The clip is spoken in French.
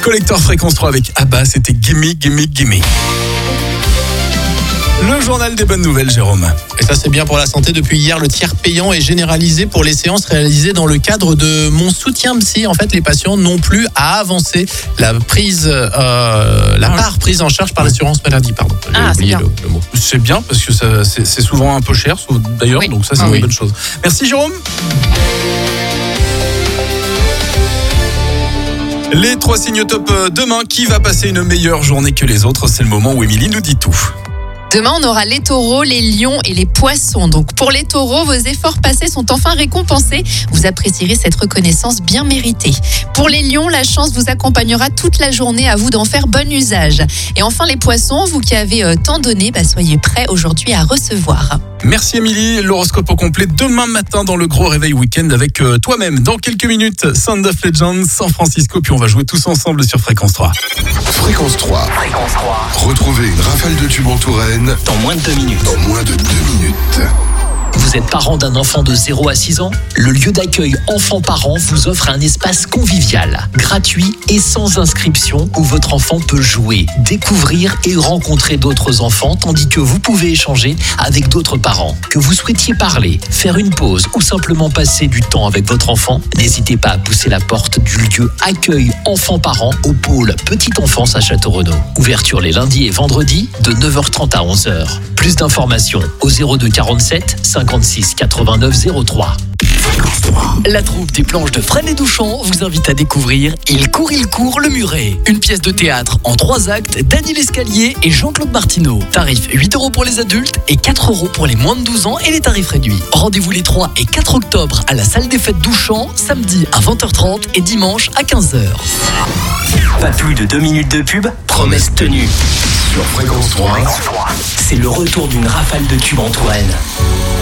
Collector Fréquence 3 avec Abba, c'était Gimme, Gimme, Gimme. Le journal des bonnes nouvelles, Jérôme. Et ça, c'est bien pour la santé. Depuis hier, le tiers payant est généralisé pour les séances réalisées dans le cadre de Mon Soutien Psy. En fait, les patients n'ont plus à avancer la part prise en charge par l'assurance maladie. Pardon. J'ai oublié le mot. C'est bien parce que c'est souvent un peu cher, d'ailleurs, donc ça, c'est une bonne chose. Merci, Jérôme. Les 3 signes top demain. Qui va passer une meilleure journée que les autres? C'est le moment où Émilie nous dit tout. Demain, on aura les taureaux, les lions et les poissons. Donc, pour les taureaux, vos efforts passés sont enfin récompensés. Vous apprécierez cette reconnaissance bien méritée. Pour les lions, la chance vous accompagnera toute la journée. À vous d'en faire bon usage. Et enfin, les poissons, vous qui avez tant donné, soyez prêts aujourd'hui à recevoir. Merci Émilie, l'horoscope au complet demain matin dans le gros réveil week-end avec toi-même. Dans quelques minutes, Sound of Legends, San Francisco, puis on va jouer tous ensemble sur Fréquence 3. Fréquence 3. Fréquence 3. Retrouvez une rafale de tubes en Touraine Dans moins de 2 minutes. dans moins de 2 minutes. Vous êtes parent d'un enfant de 0 à 6 ans? Le lieu d'accueil enfants-parents vous offre un espace convivial, gratuit et sans inscription où votre enfant peut jouer, découvrir et rencontrer d'autres enfants tandis que vous pouvez échanger avec d'autres parents. Que vous souhaitiez parler, faire une pause ou simplement passer du temps avec votre enfant, n'hésitez pas à pousser la porte du lieu accueil enfants-parents au pôle Petite Enfance à Château-Renaud. Ouverture les lundis et vendredis de 9h30 à 11h. Plus d'informations au 02 47 56 89 03. La troupe des planches de Fresnes et Douchamp vous invite à découvrir Il court, le muret. Une pièce de théâtre en 3 actes d'Annie Lescalier et Jean-Claude Martineau. Tarif 8 € pour les adultes et 4 € pour les moins de 12 ans et les tarifs réduits. Rendez-vous les 3 et 4 octobre à la salle des fêtes Douchamp, samedi à 20h30 et dimanche à 15h. Pas plus de 2 minutes de pub, promesse tenue. Sur Fréquence 3. C'est le retour d'une rafale de tubes en Touraine.